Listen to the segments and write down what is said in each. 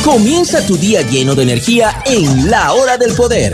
Comienza tu día lleno de energía en La Hora del Poder.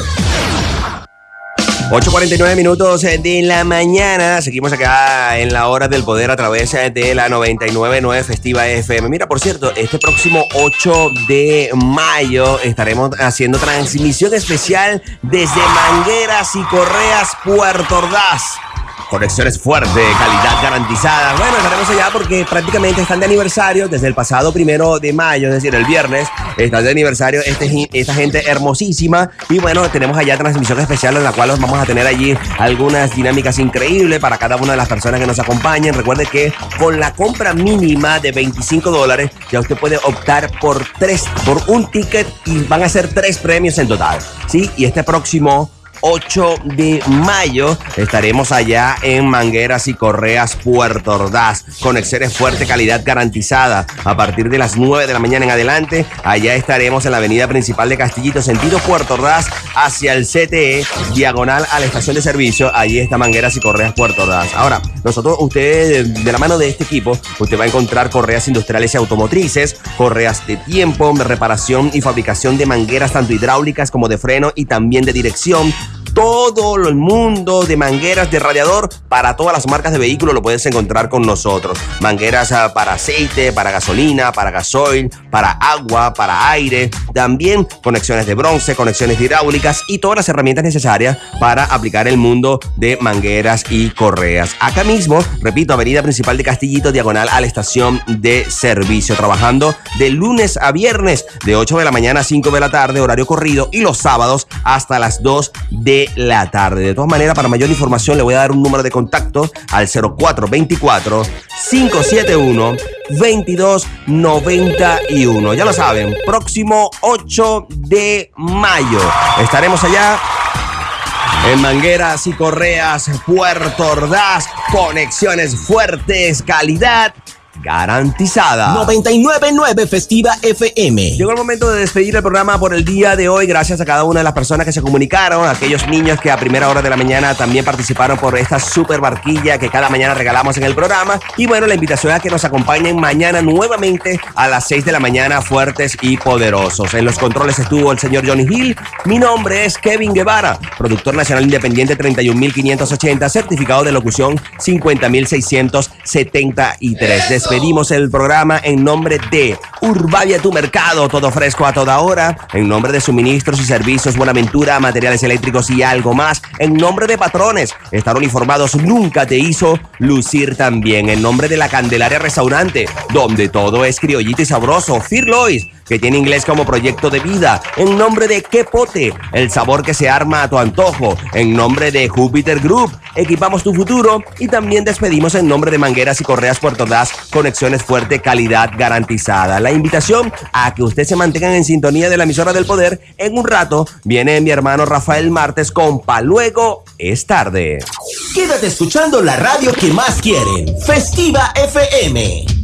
8:49 minutos de la mañana. Seguimos acá en La Hora del Poder a través de la 99.9 Festiva FM. Mira, por cierto, este próximo 8 de mayo estaremos haciendo transmisión especial desde Mangueras y Correas, Puerto Ordaz. Conexiones fuertes, calidad garantizada. Bueno, estaremos allá porque prácticamente están de aniversario desde el pasado 1 de mayo, es decir, el viernes. Están de aniversario esta gente hermosísima. Y bueno, tenemos allá transmisión especial en la cual vamos a tener allí algunas dinámicas increíbles para cada una de las personas que nos acompañen. Recuerde que con la compra mínima de $25 ya usted puede optar por un ticket y van a ser 3 premios en total. ¿Sí? Y este próximo 8 de mayo estaremos allá en Mangueras y Correas, Puerto Ordaz. Conexiones fuerte, calidad garantizada. A partir de las 9 de la mañana en adelante, allá estaremos en la avenida principal de Castillito, sentido Puerto Ordaz, hacia el CTE, diagonal a la estación de servicio. Allí está Mangueras y Correas, Puerto Ordaz. Ahora, usted, de la mano de este equipo, usted va a encontrar correas industriales y automotrices, correas de tiempo, reparación y fabricación de mangueras, tanto hidráulicas como de freno y también de dirección. Todo el mundo de mangueras de radiador para todas las marcas de vehículos lo puedes encontrar con nosotros. Mangueras para aceite, para gasolina, para gasoil, para agua, para aire. También conexiones de bronce, conexiones hidráulicas y todas las herramientas necesarias para aplicar el mundo de mangueras y correas. Acá mismo, repito, avenida principal de Castillito, diagonal a la estación de servicio. Trabajando de lunes a viernes, de 8 de la mañana a 5 de la tarde, horario corrido. Y los sábados hasta las 2 de la tarde. De todas maneras, para mayor información le voy a dar un número de contacto al 0424-571-2291. Ya lo saben, próximo 8 de mayo estaremos allá en Mangueras y Correas, Puerto Ordaz. Conexiones fuertes, calidad garantizada. 99.9 Festiva FM. Llegó el momento de despedir el programa por el día de hoy. Gracias a cada una de las personas que se comunicaron, a aquellos niños que a primera hora de la mañana también participaron por esta super barquilla que cada mañana regalamos en el programa. Y bueno, la invitación es a que nos acompañen mañana nuevamente a las 6 de la mañana, fuertes y poderosos. En los controles estuvo el señor Johnny Hill. Mi nombre es Kevin Guevara, productor nacional independiente 31.580, certificado de locución 50.673. Despedimos el programa en nombre de Urbavia, tu mercado, todo fresco a toda hora. En nombre de Suministros y Servicios Buenaventura, materiales eléctricos y algo más. En nombre de Patrones, estar uniformados nunca te hizo lucir tan bien. En nombre de La Candelaria Restaurante, donde todo es criollito y sabroso. Firlois, que tiene inglés como proyecto de vida. En nombre de Quepote, el sabor que se arma a tu antojo. En nombre de Júpiter Group, equipamos tu futuro. Y también despedimos en nombre de Mangueras y Correas Puerto Ordaz, conexiones fuerte, calidad garantizada. La invitación a que ustedes se mantengan en sintonía de la emisora del poder. En un rato viene mi hermano Rafael Martes con Pa' Luego es Tarde. Quédate escuchando la radio que más quieren, Festiva FM.